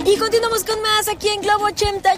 Y continuamos con más aquí en Globo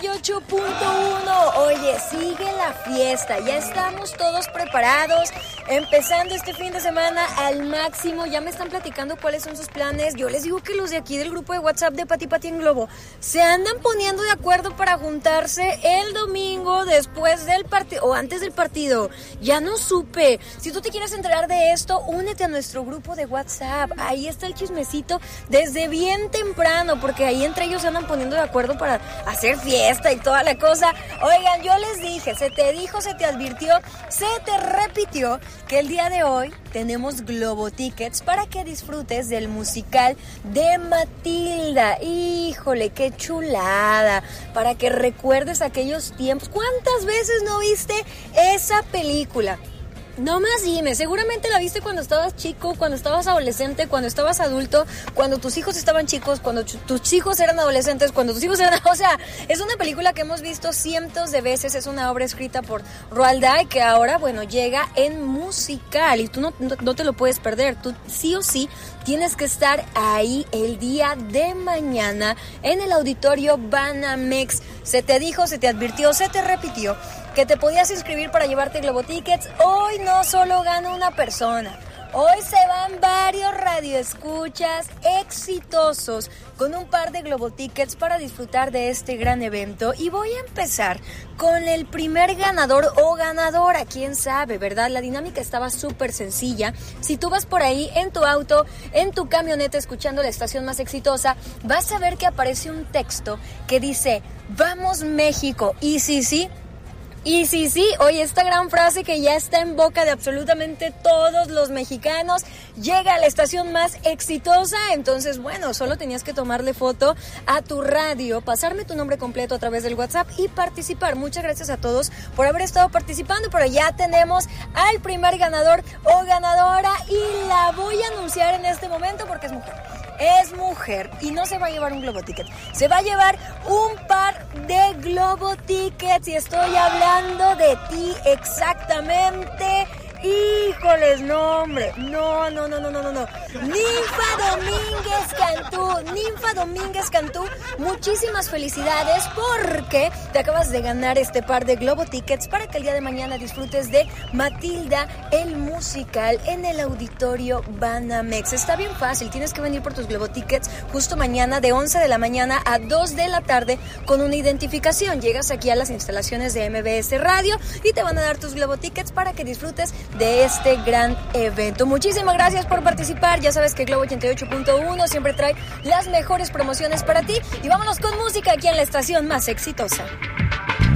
88.1. Oye, sigue la fiesta, ya estamos todos preparados, empezando este fin de semana al máximo. Ya me están platicando cuáles son sus planes. Yo les digo que los de aquí del grupo de WhatsApp de Pati Pati en Globo se andan poniendo de acuerdo para juntarse el domingo después del partido o antes del partido. Ya no supe. Si tú te quieres enterar de esto, únete a nuestro grupo de WhatsApp. Ahí está el chismecito desde bien temprano, porque ahí entre ellos se andan poniendo de acuerdo para hacer fiesta y toda la cosa. Oigan, yo les dije, se te dijo, se te advirtió, se te repitió que el día de hoy tenemos Globo Tickets para que disfrutes del musical de Matilda. Híjole, qué chulada, para que recuerdes aquellos tiempos. ¿Cuántas veces no viste esa película? No más dime, seguramente la viste cuando estabas chico, cuando estabas adolescente, cuando estabas adulto, cuando tus hijos estaban chicos, cuando tus hijos eran adolescentes, cuando tus hijos eran... O sea, es una película que hemos visto cientos de veces, es una obra escrita por Roald Dahl que ahora, bueno, llega en musical y tú no te lo puedes perder. Tú sí o sí tienes que estar ahí el día de mañana en el auditorio Banamex. Se te dijo, se te advirtió, se te repitió que te podías inscribir para llevarte Globo Tickets. Hoy no solo gana una persona, hoy se van varios radioescuchas exitosos con un par de Globo Tickets para disfrutar de este gran evento. Y voy a empezar con el primer ganador o ganadora, quién sabe, ¿verdad? La dinámica estaba súper sencilla. Si tú vas por ahí en tu auto, en tu camioneta, escuchando la estación más exitosa, vas a ver que aparece un texto que dice, ¡Vamos México! Y sí, oye, esta gran frase que ya está en boca de absolutamente todos los mexicanos, llega a la estación más exitosa. Entonces, bueno, solo tenías que tomarle foto a tu radio, pasarme tu nombre completo a través del WhatsApp y participar. Muchas gracias a todos por haber estado participando, pero ya tenemos al primer ganador o ganadora y la voy a anunciar en este momento porque es mujer. Es mujer y no se va a llevar un Globo Ticket, se va a llevar un par de Globo Tickets y estoy hablando de ti exactamente. Híjoles, no hombre, no. Ninfa Domínguez Cantú, muchísimas felicidades porque te acabas de ganar este par de Globo Tickets para que el día de mañana disfrutes de Matilda, el musical, en el auditorio Banamex. Está bien fácil, tienes que venir por tus Globo Tickets justo mañana de 11 de la mañana a 2 de la tarde con una identificación. Llegas aquí a las instalaciones de MBS Radio y te van a dar tus Globo Tickets para que disfrutes de este gran evento. Muchísimas gracias por participar. Ya sabes que Globo 88.1 siempre trae las mejores promociones para ti. Y vámonos con música aquí en la estación más exitosa.